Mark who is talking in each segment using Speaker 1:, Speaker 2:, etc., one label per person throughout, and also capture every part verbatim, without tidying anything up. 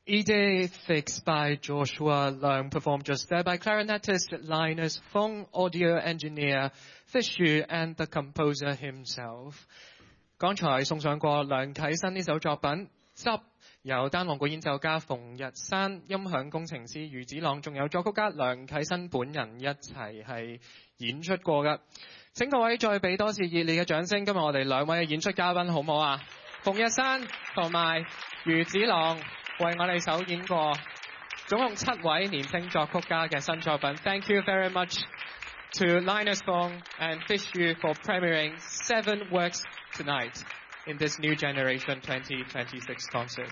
Speaker 1: E-Day Fix by Joshua Leung, performed just there by clarinetist Linus Fong, audio engineer Fish Yu, and the composer himself. 剛才送上過梁啟新呢首作品《執》，由單簧管演奏家馮日山、音響工程師余子朗，仲有作曲家梁啟新本人一齊係演出過嘅。請各位再俾多次熱烈嘅掌聲，今日我哋兩位嘅演出嘉賓好唔好啊？馮日山同埋余子朗為我哋首演過總共七位年輕作曲家嘅新作品。Thank you very much to Linus Fong and Fish Yu for premiering seven works tonight in this New Generation twenty twenty-six concert.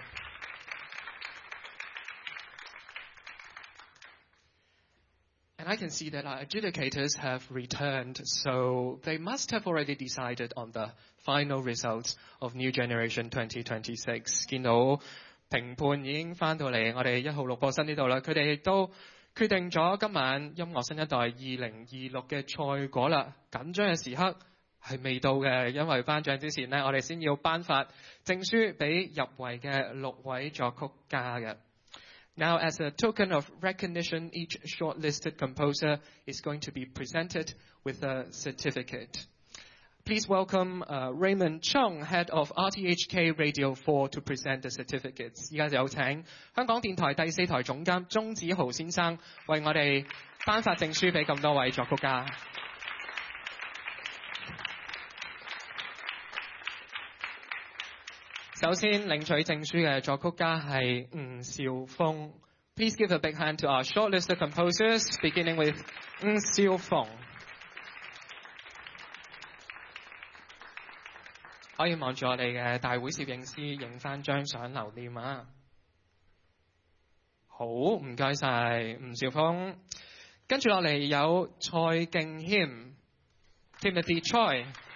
Speaker 1: And I can see that our adjudicators have returned, so they must have already decided on the final results of New Generation twenty twenty-six. 見到評判已經翻到嚟我哋一號錄播室呢度啦，佢哋亦都決定咗今晚音樂新一代二零二六嘅賽果啦。緊張嘅時刻係未到嘅，因為頒獎之前呢，我哋先要頒發證書俾入圍嘅六位作曲家嘅。Now, as a token of recognition, each shortlisted composer is going to be presented with a certificate. Please welcome uh, Raymond Chung, head of R T H K Radio four, to present the certificates. 而家就有請香港電台第四台總監鐘子豪先生為我哋頒發證書俾咁多位作曲家。首先領取證書嘅作曲家係吳兆峰。Please give a big hand to our shortlisted composers, beginning with 吳兆峰。可以望住我哋嘅大會攝影師影翻張相留念啊！好，唔該晒吳兆峰。跟住落嚟有蔡敬謙 Timothy Choi。